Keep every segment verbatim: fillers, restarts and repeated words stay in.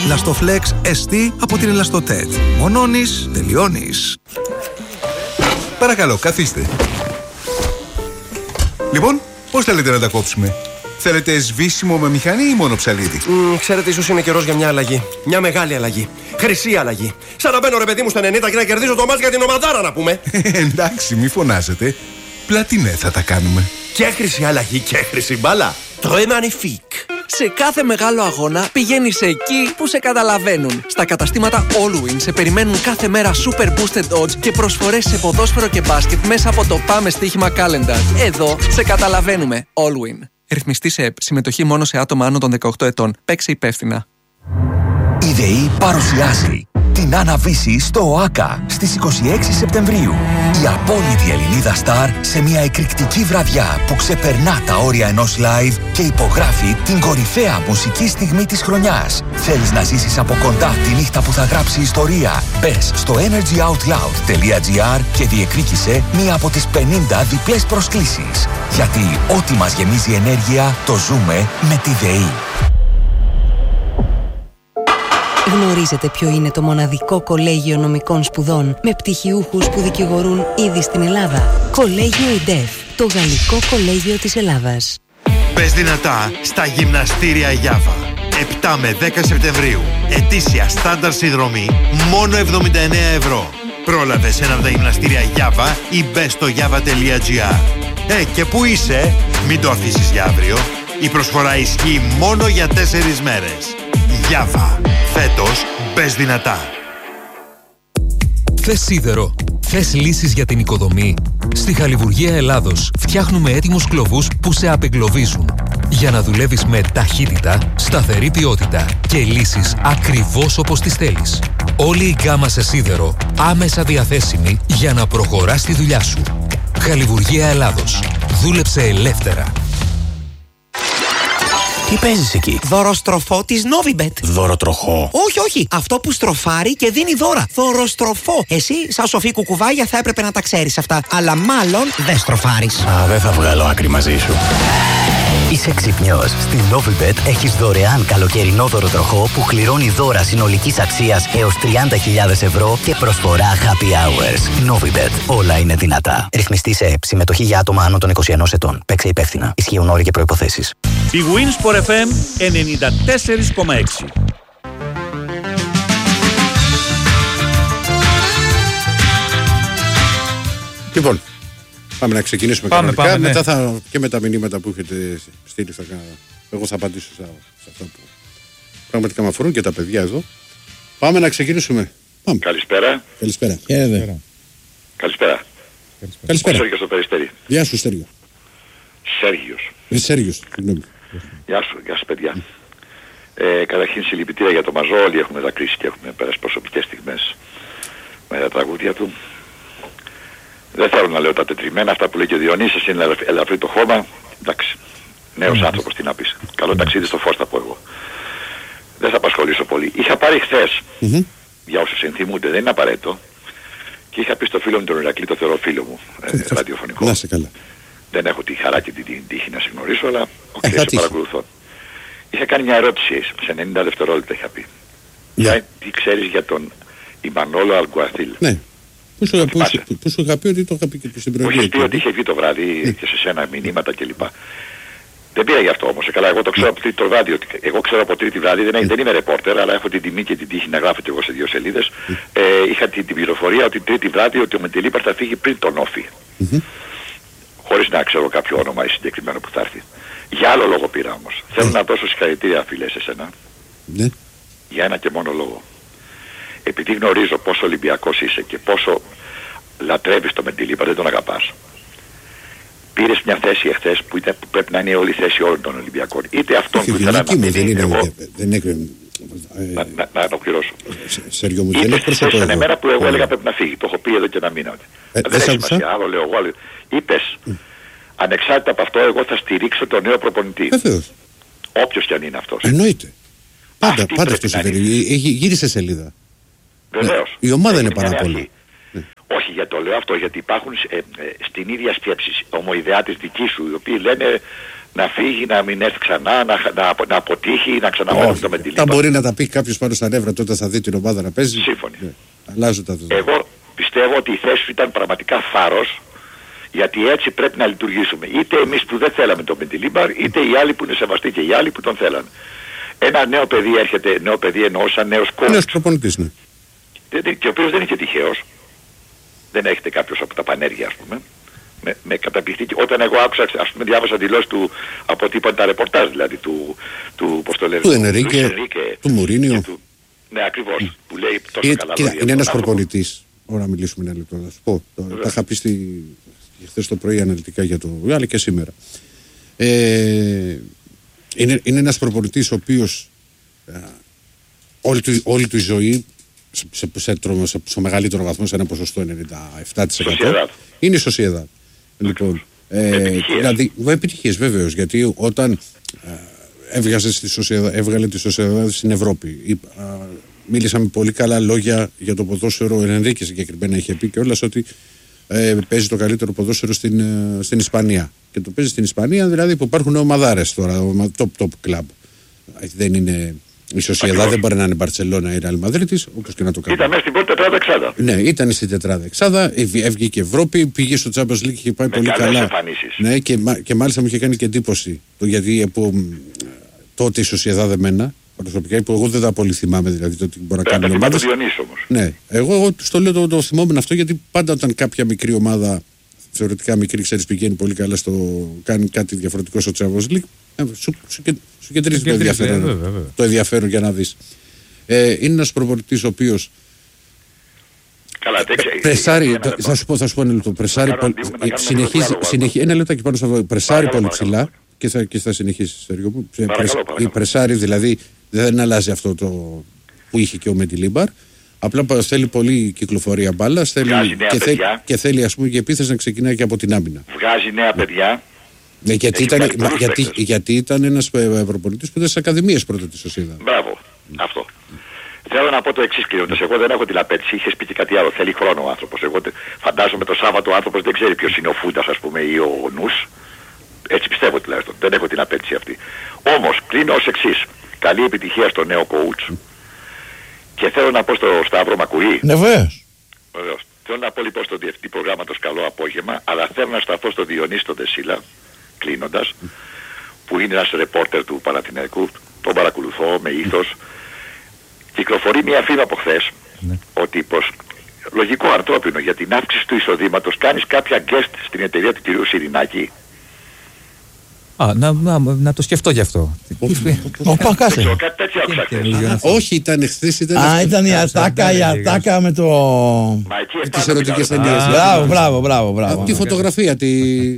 Λαστοφλέξ ες τι από την Ελαστοτέτ. Μονώνεις, τελειώνεις. Παρακαλώ, καθίστε. Λοιπόν, πώς θέλετε να τα κόψουμε? Θέλετε σβήσιμο με μηχανή ή μόνο ψαλίδι? Mm, ξέρετε, ίσως είναι καιρός για μια αλλαγή. Μια μεγάλη αλλαγή. Χρυσή αλλαγή. Σαν να μπαίνω, ρε παιδί μου, στα ενενήντα και να κερδίζω το μάτς για την ομαδάρα, να πούμε. Εντάξει, μη φωνάζετε. Πλατινέ θα τα κάνουμε. Και χρυσή αλλαγή και χρυσή μπάλα. Très magnifique. Σε κάθε μεγάλο αγώνα πηγαίνεις εκεί που σε καταλαβαίνουν. Στα καταστήματα Allwin σε περιμένουν κάθε μέρα super boosted odds και προσφορές σε ποδόσφαιρο και μπάσκετ μέσα από το Πάμε Στοίχημα Calendar. Εδώ σε καταλαβαίνουμε. Allwin. Ρυθμιστή σε ΕΠ. Συμμετοχή μόνο σε άτομα άνω των δεκαοκτώ ετών. Παίξε υπεύθυνα. Η ΔΕΗ παρουσιάζει την Άναβίση στο ΟΑΚΑ στις είκοσι έξι Σεπτεμβρίου. Η απόλυτη Ελληνίδα στάρ σε μια εκρηκτική βραδιά που ξεπερνά τα όρια ενός live και υπογράφει την κορυφαία μουσική στιγμή της χρονιάς. Θέλεις να ζήσεις από κοντά τη νύχτα που θα γράψει ιστορία? Μπες στο energyoutloud.gr και διεκδίκησε μία από τις πενήντα διπλές προσκλήσεις. Γιατί ό,τι μας γεμίζει ενέργεια το ζούμε με τη ΔΕΗ. Γνωρίζετε ποιο είναι το μοναδικό κολέγιο νομικών σπουδών με πτυχιούχους που δικηγορούν ήδη στην Ελλάδα? Κολέγιο ΙΝΤΕΦ, το γαλλικό κολέγιο της Ελλάδας. Πες δυνατά στα γυμναστήρια Γιάβα. επτά με δέκα Σεπτεμβρίου. Ετήσια στάνταρ συνδρομή μόνο εβδομήντα εννέα ευρώ. Πρόλαβε σε ένα από τα γυμναστήρια Γιάβα ή μπες στο γιάβα τελεία τζι άρ. Ε, και πού είσαι? Μην το αφήσεις για αύριο. Η προσφορά ισχύει μόνο για τέσσερις μέρες. Γιάβα. Φέτος μπες δυνατά. Θες σίδερο? Θες λύσεις για την οικοδομή? Στη Χαλιβουργία Ελλάδος φτιάχνουμε έτοιμους κλωβούς που σε απεγκλωβίζουν. Για να δουλεύεις με ταχύτητα, σταθερή ποιότητα και λύσεις ακριβώς όπως τις θέλεις. Όλη η γκάμα σε σίδερο άμεσα διαθέσιμη για να προχωράς τη δουλειά σου. Χαλιβουργία Ελλάδος. Δούλεψε ελεύθερα. Τι παίζεις εκεί? Δωροστροφό της Novibet. Δωροτροχό? Όχι, όχι. Αυτό που στροφάρει και δίνει δώρα. Δωροστροφό. Εσύ, σαν σοφή κουκουβάγια, θα έπρεπε να τα ξέρεις αυτά. Αλλά μάλλον δεν στροφάρεις. Α, δεν θα βγάλω άκρη μαζί σου. Είσαι ξυπνιός. Στη Novibet έχεις δωρεάν καλοκαιρινό δωροτροχό που κληρώνει δώρα συνολικής αξίας έως τριάντα χιλιάδες ευρώ και προσφορά happy hours. Novibet. Όλα είναι δυνατά. Ρυθμιστή σε ΕΠ. Συμμετοχή για άτομα άνω των είκοσι ενός ετών. Παίξε υπεύθυνα. Ισχύουν όροι και προϋποθέσεις. Η Winsport εφ εμ ενενήντα τέσσερα κόμμα έξι. Λοιπόν, πάμε να ξεκινήσουμε πάμε, κανονικά. Πάμε, ναι. Μετά θα, και με τα μηνύματα που έχετε στείλει, θα, εγώ θα απαντήσω σε, σε αυτά που πραγματικά με αφορούν και τα παιδιά εδώ. Πάμε να ξεκινήσουμε. Πάμε. Καλησπέρα. Καλησπέρα. Καλησπέρα. Καλησπέρα. Καλησπέρα. Σέργιος στο Περιστέρι. Γεια σου, Στέργιο. Σέργιος. Ε, Σέργιος, συγγνώμη. Γεια σου, γεια σου παιδιά. Ε, καταρχήν συλληπιτήρια για το Μαζό, όλοι έχουμε δακρύσει και έχουμε πέρασει προσωπικές στιγμές με τα τραγούδια του. Δεν θέλω να λέω τα τετριμένα, αυτά που λέει και ο Διονύσης είναι ελαφρύ το χώμα. Εντάξει, νέος mm. άνθρωπος τι να πεις. Καλό ταξίδι στο φως θα πω εγώ. Δεν θα απασχολήσω πολύ. Είχα πάρει χθες, mm-hmm. για όσους ενθυμούνται, δεν είναι απαραίτητο, και είχα πει στο φίλο μου τον Ηρακλή, το θεωρώ φίλο μου, ε, ραδιοφωνικό. Να σε καλά. Δεν έχω τη χαρά και την τύχη να σε γνωρίσω, αλλά οκ, okay, σε παρακολουθώ. Είχα κάνει μια ερώτηση, σε ενενήντα δευτερόλεπτα είχα πει. Yeah. Τι ξέρεις για τον Ιμανόλο Αλγκουαθίλ? Ναι. Πού σου, πού σου είχα πει ότι το είχα πει και στην προηγούμενη. Μου είχε πει ότι είχε βγει το βράδυ yeah. και σε σένα μηνύματα κλπ. Δεν πήρα γι' αυτό όμως. Καλά, εγώ το ξέρω yeah. από τρίτη το βράδυ. Εγώ ξέρω από τρίτη βράδυ, δεν, yeah. δεν είμαι ρεπόρτερ, αλλά έχω την τιμή και την τύχη να γράφω και εγώ σε δύο σελίδες. Yeah. Ε, είχα την, την πληροφορία ότι τρίτη βράδυ ότι ο Μεντελίπαρ θα φύγει πριν τον Όφη. Mm-hmm. Χωρίς να ξέρω κάποιο όνομα ή συγκεκριμένο που θα έρθει. Για άλλο λόγο πήρα όμως. Mm. Θέλω να δώσω συγχαρητήρια, φίλε, σε σένα. Ναι. Για ένα και μόνο λόγο. Επειδή γνωρίζω πόσο Ολυμπιακός είσαι και πόσο λατρεύεις το Μεντιλίπαρ, δεν τον αγαπάς. Πήρες μια θέση εχθές που, ήταν, που πρέπει να είναι όλη η θέση όλων των Ολυμπιακών. Είτε αυτόν που ήθελα να μείνει εγώ... Δεν έκρινε... Να, να, να ολοκληρώσω. Σέργιο μου, δεν εκπροσωπώ εγώ. Είτε εμένα που εγώ έλεγα πρέπει να φύγει. Το έχω πει εδώ και ένα μήνα. Ε, δεν έχει σημασία. Άλλο λέω εγώ. Άλλο... Είπες, mm. ανεξάρτητα από αυτό, εγώ θα στηρίξω τον νέο προπονητή. Βεβαίως. Όποιος κι αν είναι αυτός. Εννοείται. Πάντα, πάντα αυτό συμβαίνει. Γύρισε σελίδα. Βεβαίως. Η ομάδα είναι πάρα πολύ. Όχι, για το λέω αυτό, γιατί υπάρχουν ε, ε, στην ίδια σκέψη ομοειδεάτες δικοί σου, οι οποίοι λένε να φύγει, να μην έρθει ξανά, να, να, να αποτύχει, να ξαναβάλει το Μεντιλίμπαρ. Τα μπορεί να τα πει κάποιος πάνω στα νεύρα τότε θα δει την ομάδα να παίζει. Σύμφωνοι. Ναι. Αλλάζουν τα δεδομένα. Εγώ πιστεύω ότι η θέση σου ήταν πραγματικά φάρος, γιατί έτσι πρέπει να λειτουργήσουμε. Είτε εμείς που δεν θέλαμε τον Μεντιλίμπαρ, είτε οι άλλοι που είναι σεβαστοί και οι άλλοι που τον θέλαν. Ένα νέο παιδί έρχεται, νέο παιδί εννοώ σαν νέος coach. Νέος προπονητής, ναι. Και ο οποίος δεν είναι και τυχαίος. Δεν έχετε κάποιος από τα πανέργεια, ας πούμε. Με, με καταπληκτική. Όταν εγώ άκουσα, ας πούμε, διάβασα δηλώσεις του από τι είπαν τα ρεπορτάζ, δηλαδή του, του πώς το λένε, του Ενρίκε, του Μουρίνιο. Του, ναι, ακριβώς, mm. που λέει τόσο είναι, καλά κοίτα, λόγια. Είναι ένας προπονητής, ώρα να μιλήσουμε ένα λεπτό, να σου πω, το, τα είχα πει στη, χθες το πρωί αναλυτικά για το, αλλά και σήμερα. Ε, είναι, είναι ένας προπονητής ο οποίος α, όλη, του, όλη του η ζωή, σε, σε, σε, σε, σε μεγαλύτερο βαθμό, σε ένα ποσοστό ενενήντα επτά τοις εκατό, είναι η Σοσιεδάδ. Λοιπόν, ε, δηλαδή, επιτυχίες βέβαιως, γιατί όταν ε, έβγαζε στη Σοσιεδάδ, έβγαλε τη Σοσιεδάδ στην Ευρώπη, ή, α, μίλησαμε πολύ καλά λόγια για το ποδόσφαιρο. Ο Ενρίκε συγκεκριμένα είχε πει κιόλας ότι ε, παίζει το καλύτερο ποδόσφαιρο στην, ε, στην Ισπανία. Και το παίζει στην Ισπανία, δηλαδή που υπάρχουν ομαδάρες τώρα, top top club. Δεν είναι. Η Σοσιεδάδ δεν μπορεί να είναι Μπαρτσελώνα ή Ρεάλ Μαδρίτης, όπως και να το κάνει. Ήταν μέσα στην πρώτη τετράδα εξάδα. Ναι, ήταν στην τετράδα εξάδα, έβγηκε Ευρώπη, πήγε στο Champions League και είχε πάει με πολύ καλά. Εμφανίσεις. Ναι, και, και μάλιστα μου είχε κάνει και εντύπωση. Το, γιατί από τότε η Σοσιεδάδ εμένα, προσωπικά, που εγώ δεν τα πολύ θυμάμαι, δηλαδή το ότι μπορεί να κάνει ομάδες. Ναι, εγώ, εγώ το λέω το, το θυμόμουν αυτό, γιατί πάντα όταν κάποια μικρή ομάδα, θεωρητικά μικρή, ξέρεις, πηγαίνει πολύ καλά στο κάνει κάτι διαφορετικό στο Champions League, σου, σου, σου κεντρίζει το ενδιαφέρον, βέβαια, βέβαια. το ενδιαφέρον για να δεις. Ε, είναι ένας προπονητής ο οποίος Καλά, πρεσάρει, θα σου πω, θα σου πω ένα λεπτό, πρεσάρει, συνεχίζει, συνεχίζει, ένα λεπτό και πάνω στο πρεσάρει πολύ ψηλά και θα, και θα συνεχίσει, Σέργιο μου. Η πρεσάρει, δηλαδή δεν αλλάζει αυτό το που είχε και ο Μεντιλίμπαρ. Απλά θέλει πολύ κυκλοφορία μπάλα και, θε, και θέλει, ας πούμε, και επίθεση να ξεκινάει και από την άμυνα. Βγάζει νέα παιδιά. Ναι, γιατί, ήταν, μα, γιατί, γιατί ήταν ένας προπονητής που ήταν στις ακαδημίες πρώτα της Σοσιεδάδ. Μπράβο, mm. αυτό. Θέλω να πω το εξής, κλείνοντας. Εγώ δεν έχω την απέτηση, είχες πει και κάτι άλλο. Θέλει χρόνο ο άνθρωπος. Εγώ φαντάζομαι το Σάββατο ο άνθρωπος δεν ξέρει ποιος είναι ο Φούντας, ας πούμε, ή ο Νους. Έτσι πιστεύω τουλάχιστον. Δεν έχω την απέτηση αυτή. Όμως, κλείνω ως εξής. Καλή επιτυχία στο νέο coach. Και θέλω να πω στο Σταύρο, μ' ακούει? Ναι, βέβαιως. Βεβαίως. Θέλω να πω λοιπόν στο διευθυντή προγράμματος καλό απόγευμα, αλλά θέλω να σταθώ στο Διονύση τον Δεσίλα, κλείνοντας, που είναι ένας ρεπόρτερ του Παναθηναϊκού, τον παρακολουθώ με ήθος. Κυκλοφορεί μια φήμη από χθες, ναι, ότι προς λογικό ανθρώπινο για την αύξηση του εισοδήματος κάνεις κάποια guest στην εταιρεία του κυρίου Σιρινάκη. Α, να, να, να το σκεφτώ γι' αυτό. Ωπα, κάσε. Όχι, ήταν χθες, ήταν... Α, ήταν η ατάκα, η ατάκα με το... Με τις ερωτικές ταινίες. Μπράβο, μπράβο, μπράβο. Από τη φωτογραφία, τη...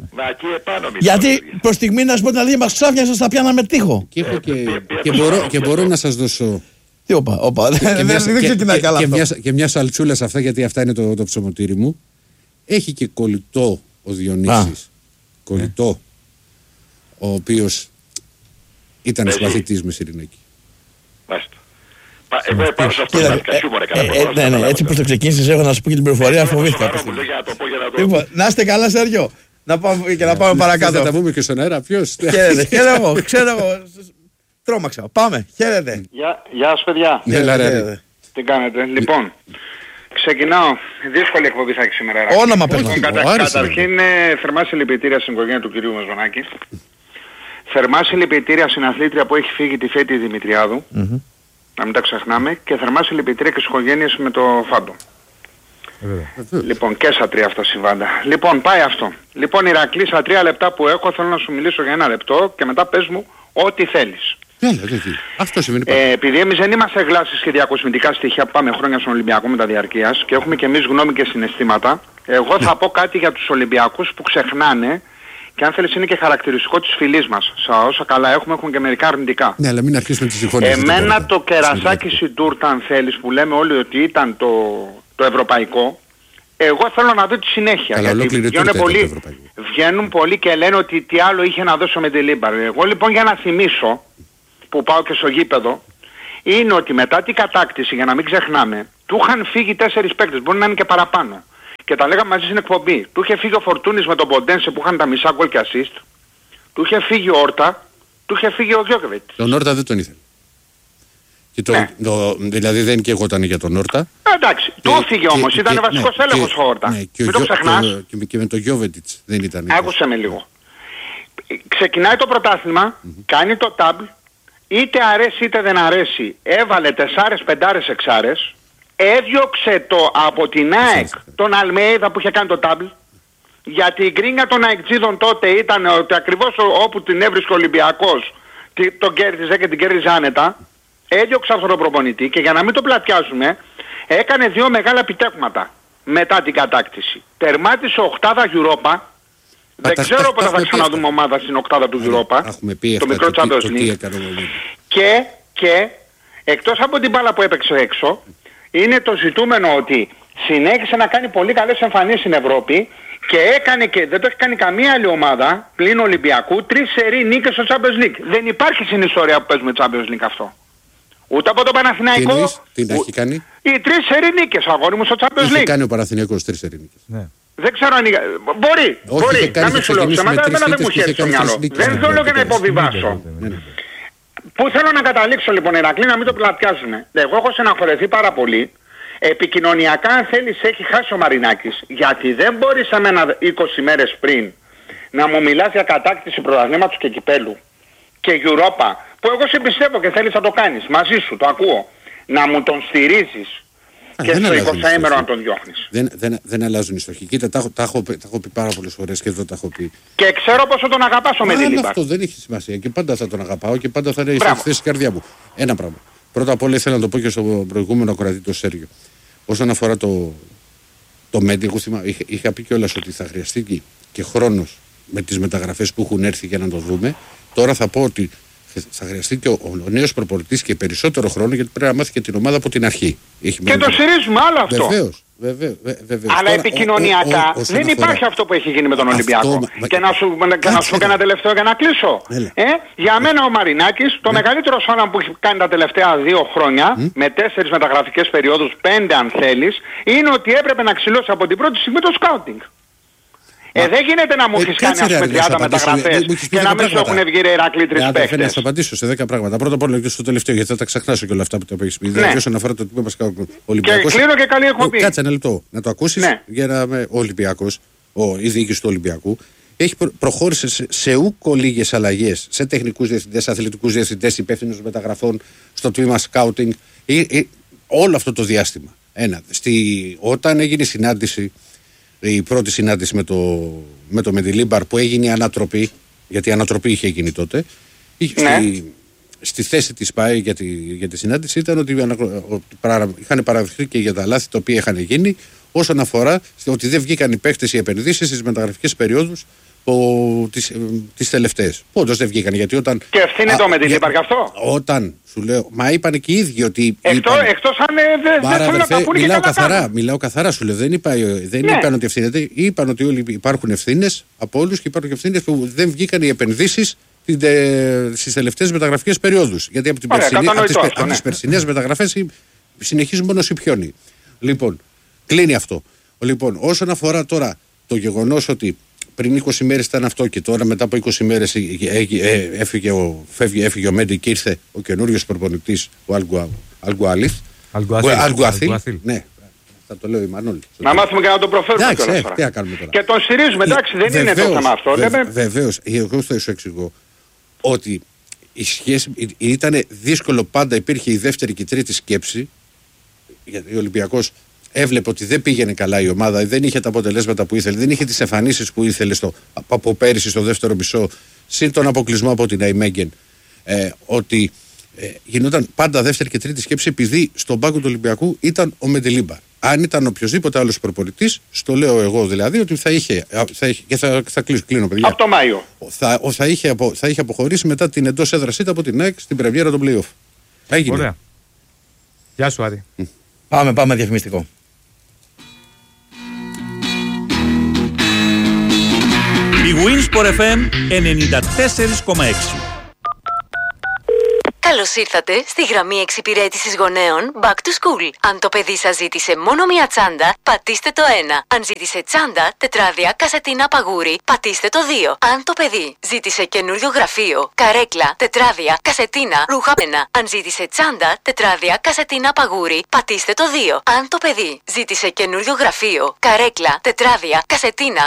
Γιατί προς στιγμή, να σου πω την αλήθεια, μας ξάφνιασαν στα πιάνα με τείχο. Και μπορώ να σας δώσω... Τι όπα, όπα, δεν ξεκινάει καλά αυτό. Και μια σαλτσούλα σε αυτά, γιατί αυτά είναι το ψωμοτήρι μου. Έχει και κολλητό ο Διονύσης. Κολλητό. Ο οποίος ήταν συμπαθητής με Σιρινάκη. Μάλιστα. Εγώ επάνω σε αυτό το χιούμορ έκανα. Ναι, ναι, έτσι πως το ξεκίνησες, έχω να σου πω και την πληροφορία, φοβήθηκα. Λοιπόν, να είστε καλά, Σέργιο. Να πάμε και να πάμε παρακάτω. Θα τα πούμε και στον αέρα, ποιος? Χαίρετε, ξέρω εγώ, ξέρω εγώ. Τρόμαξα. Πάμε, χαίρετε. Γεια σας, παιδιά. Τι κάνετε? Λοιπόν, ξεκινάω. Δύσκολη εκπομπή θα έχει σήμερα. Όνομα παίρνω. Καταρχήν, θερμά συλληπιτήρια στην οικογένεια του κυρίου Μαζονάκη. Θερμά συλληπιτήρια στην αθλήτρια που έχει φύγει, τη Φέτη Δημητριάδου. Mm-hmm. Να μην τα ξεχνάμε. Και θερμά συλληπιτήρια και στις οικογένειες με το Φάντο. Mm-hmm. Λοιπόν, και στα τρία αυτά συμβάντα. Λοιπόν, πάει αυτό. Λοιπόν, Ηρακλή, στα τρία λεπτά που έχω θέλω να σου μιλήσω για ένα λεπτό και μετά πες μου ό,τι θέλεις. Αυτό σημαίνει ε, επειδή εμείς δεν είμαστε γλάσσες και διακοσμητικά στοιχεία που πάμε χρόνια στον Ολυμπιακό μεταδιαρκείας και έχουμε και εμείς γνώμη και συναισθήματα, εγώ θα πω κάτι για τους Ολυμπιακούς που ξεχνάνε και αν θέλεις είναι και χαρακτηριστικό της φυλής μας. Σα όσα καλά έχουμε, έχουμε και μερικά αρνητικά. Ναι, αλλά μην αρχίσουμε τις συμφωνίες. Εμένα το κερασάκι Σιντούρτα, αν θέλεις, που λέμε όλοι ότι ήταν το, το ευρωπαϊκό, εγώ θέλω να δω τη συνέχεια. Αλλά γιατί βγαίνουν πολλοί, βγαίνουν πολλοί και λένε ότι τι άλλο είχε να δώσω με την Μεντιλίμπαρ. Εγώ λοιπόν για να θυμίσω, που πάω και στο γήπεδο, είναι ότι μετά την κατάκτηση, για να μην ξεχνάμε, του είχαν φύγει τέσσερις παίκτες, μπορεί να είναι και παραπάνω. Και τα λέγαμε μαζί στην εκπομπή. Του είχε φύγει ο Φορτούνης με τον Ποντένσε που είχαν τα μισά γκολ και assist. του είχε φύγει ο Όρτα, του είχε φύγει ο Διόκοβιτς. Τον Όρτα δεν τον ήθελε. Και το, ναι. το, δηλαδή δεν και εγώ ήταν για τον Όρτα. Εντάξει, του έφυγε όμως, ήταν βασικός ναι, έλεγχος ο Όρτα. Ναι, και, Μην το ξεχνάς. Και, και, και με τον Γιόβετιτς δεν ήταν. Άκουσε με λίγο. Ξεκινάει το πρωτάθλημα, mm-hmm. κάνει το τάμπλ, είτε αρέσει είτε δεν αρέσει, έβαλε τεσσάρες, πεντάρες, εξάρες, έδιωξε το από την ΑΕΚ τον Αλμέιδα που είχε κάνει το τάμπλ, γιατί η γκρίνια των αεκτζίδων τότε ήταν ότι ακριβώς όπου την έβρισκε ο Ολυμπιακός τον κέρδιζε και την κέρδιζε άνετα, έδιωξε αυτόν τον προπονητή και για να μην το πλατιάζουμε έκανε δύο μεγάλα επιτεύγματα μετά την κατάκτηση. Τερμάτισε οκτάδα Europa. Δεν ξέρω πότε θα ξαναδούμε ομάδα στην οκτάδα του Europa, το μικρό Champions League. Και, και εκτός από την μπάλα που έπαιξε έξω, είναι το ζητούμενο ότι συνέχισε να κάνει πολύ καλές εμφανίσεις στην Ευρώπη και έκανε και δεν το έχει κάνει καμία άλλη ομάδα πλην Ολυμπιακού τρεις σερί νίκες στο Champions League. Δεν υπάρχει στην ιστορία που παίζουμε Champions League αυτό. Ούτε από τον Παναθηναϊκό. Τι να έχει κάνει. Οι τρεις σερί νίκες αγόρι μου στο Champions League. Έχει κάνει ο Παναθηναϊκός τρεις σερί νίκες. Ναι. Δεν ξέρω αν... Μπορεί, όχι, μπορεί, να μην σου λέω ψέματα, εμένα δεν μου έχει έρθει στο μυαλό. Δεν θέλω και να υποβιβάσω. Πού θέλω να καταλήξω λοιπόν, Ηρακλή, να μην το πλατιάζουμε. Εγώ έχω στεναχωρεθεί πάρα πολύ. Επικοινωνιακά, αν θέλεις, έχει χάσει ο Μαρινάκης. Γιατί δεν μπορείς εμένα είκοσι μέρες πριν να μου μιλάς για κατάκτηση πρωταθλήματος και κυπέλου και Europa, που εγώ σε πιστεύω και θέλεις να το κάνεις μαζί σου, το ακούω, να μου τον στηρίζεις. Α, και στο εικοσάήμερο να τον διώχνεις. Δεν, δεν, δεν αλλάζουν οι στόχοι. Κοίτα, τα, τα, έχω, τα έχω πει πάρα πολλές φορές και εδώ τα έχω πει. Και ξέρω πόσο τον αγαπάς ο Μεντιλίμπαρ. Αυτό δεν έχει σημασία και πάντα θα τον αγαπάω και πάντα θα είναι στη θέση της καρδιά μου. Ένα πράγμα. Πρώτα απ' όλα ήθελα να το πω και στο προηγούμενο ακροατή, το Σέργιο. Όσον αφορά το, το Μέντι, εγώ θυμά, είχα, είχα πει κιόλας ότι θα χρειαστεί και χρόνος με τις μεταγραφές που έχουν έρθει για να το δούμε. Τώρα θα πω ότι θα χρειαστεί και ο, ο νέος προπονητής και περισσότερο χρόνο, γιατί πρέπει να μάθει και την ομάδα από την αρχή. Έχει και το στηρίζουμε άλλο αυτό. Βεβαίως, βεβαίως, βεβαίως. Αλλά τώρα, επικοινωνιακά ο, ο, ο, δεν υπάρχει αφορά... αυτό που έχει γίνει με τον Ολυμπιακό. Αυτό, και να σου, και να σου πω και ένα τελευταίο για να κλείσω. Ε, για μένα ο Μαρινάκης, το ναι. μεγαλύτερο σώμα που έχει κάνει τα τελευταία δύο χρόνια, mm. με τέσσερις μεταγραφικές περιόδους, πέντε αν θέλεις, είναι ότι έπρεπε να ξυλώσει από την πρώτη στιγμή το σκάουτινγκ. Ε, δεν γίνεται να μου έχεις κάνει ας πούμε τριάντα μεταγραφές και να μην σου έχουν βγει ρε Ηρακλή τρεις παίκτες. Να σου απαντήσω σε δέκα πράγματα. Πρώτα απ' όλα και στο τελευταίο, γιατί θα τα ξεχνάσω και όλα αυτά που το έχεις πει. Δηλαδή όσον αφορά το τμήμα μας Ολυμπιακός. Και κλείνω και καλή εκπομπή. Κάτσε ένα λεπτό να το ακούσεις για να είμαι ο Ολυμπιακός, η διοίκηση του Ολυμπιακού. Έχει προχώρησε σε, σε ούκο λίγες αλλαγές σε τεχνικούς διευθυντές, αθλητικούς διευθυντές, υπεύθυνους μεταγραφών, στο τμήμα σκάουτινγκ. Όλο αυτό το διάστημα. Ένα. Στη, όταν έγινε η συνάντηση. Η πρώτη συνάντηση με το, με το Μεντιλίμπαρ που έγινε η ανατροπή, γιατί η ανατροπή είχε γίνει τότε, είχε, ναι. στη, στη θέση της ΠΑΕ για τη, για τη συνάντηση ήταν ότι είχαν παραδεχθεί και για τα λάθη τα οποία είχαν γίνει όσον αφορά ότι δεν βγήκαν οι παίχτες οι επενδύσεις στις μεταγραφικές περιόδους τις, τις τελευταίες. Όντως δεν βγήκαν, γιατί όταν... Και ευθύνεται το Μεντιλίμπαρ γι' αυτό. Όταν, σου λέω, μα είπαν και οι ίδιοι ότι... Εκτός, είπαν, εκτός αν δεν δε θέλουν να τα πούνε μιλάω και καθαρά, να μιλάω καθαρά, σου λέω, δεν, είπα, δεν ναι. είπαν ότι ευθύνεται, είπαν ότι όλοι υπάρχουν ευθύνες από όλους και υπάρχουν ευθύνες που δεν βγήκαν οι επενδύσεις στις τελευταίες μεταγραφικές περιόδους. Γιατί από, την Ωραία, περσινή, από, τις, αυτό, από ναι. τις περσινές μεταγραφές συνεχίζουν μόνο σιπιώνει. Λοιπόν, κλείνει αυτό. Λοιπόν, όσον αφορά τώρα το γεγονός ότι πριν είκοσι μέρες ήταν αυτό και τώρα μετά από είκοσι μέρες έφυγε ο, φεύγει, έφυγε ο Μέντι και ήρθε ο καινούριος προπονητής, ο Αλγκουάλιθ. Αλγκουάθιλ. Ναι, θα το λέω η Μανώλη. Να μάθουμε και να τον προφέρουμε κιόλας τώρα. Τι να κάνουμε τώρα. Και τον στηρίζουμε, εντάξει, δεν είναι το θέμα αυτό. Βεβαίως, εγώ θα σου εξηγώ ότι η σχέση ήταν δύσκολο, πάντα υπήρχε η δεύτερη και η τρίτη σκέψη, γιατί ο Ολυμπιακός έβλεπε ότι δεν πήγαινε καλά η ομάδα, δεν είχε τα αποτελέσματα που ήθελε, δεν είχε τις εμφανίσεις που ήθελε στο, από πέρυσι στο δεύτερο μισό, συν τον αποκλεισμό από την Αϊμέγγεν, ε, ότι ε, γινόταν πάντα δεύτερη και τρίτη σκέψη επειδή στον πάγκο του Ολυμπιακού ήταν ο Μεντιλίμπαρ. Αν ήταν οποιοδήποτε άλλος προπονητής, στο λέω εγώ δηλαδή, ότι θα είχε, θα είχε και θα, θα κλείσω, κλείνω παιδιά. Από το Μάιο. Θα, θα, είχε, απο, θα είχε αποχωρήσει μετά την εντός έδρας ήττα από την ΑΕΚ στην πρεμιέρα των play-off. Έγινε. Ωραία. Γεια σου Άδη. Mm. Πάμε, πάμε διαφημιστικό. Η Winsport εφ εμ ενενήντα τέσσερα κόμμα έξι. Καλώς ήρθατε στη γραμμή εξυπηρέτησης γονέων Back to School. Αν το παιδί σας ζήτησε μόνο μία τσάντα, πατήστε το ένα. Αν ζήτησε τσάντα, τετράδια, κασετίνα, παγούρι, πατήστε το δύο. Αν το παιδί ζήτησε καινούριο γραφείο, καρέκλα, τετράδια, κασετίνα, ρούχα πένα. Αν ζήτησε τσάντα, τετράδια, κασετίνα, παγούρι, πατήστε το δύο. Αν το παιδί ζήτησε καινούριο γραφείο, καρέκλα, τετράδια, κασετίνα,